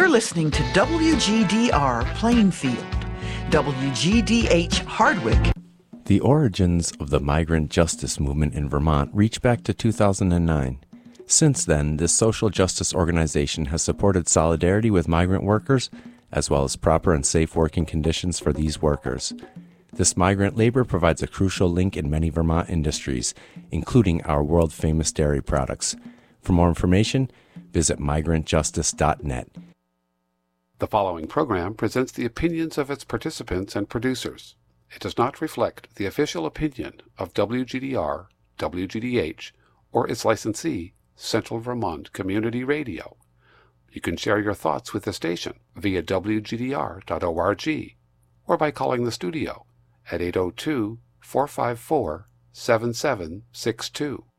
listening to WGDR Plainfield, WGDH Hardwick. The origins of the migrant justice movement in Vermont reach back to 2009. Since then, this social justice organization has supported solidarity with migrant workers, as well as proper and safe working conditions for these workers. This migrant labor provides a crucial link in many Vermont industries, including our world-famous dairy products. For more information, visit migrantjustice.net. The following program presents the opinions of its participants and producers. It does not reflect the official opinion of WGDR, WGDH, or its licensee, Central Vermont Community Radio. You can share your thoughts with the station via wgdr.org or by calling the studio at 802-454-7762.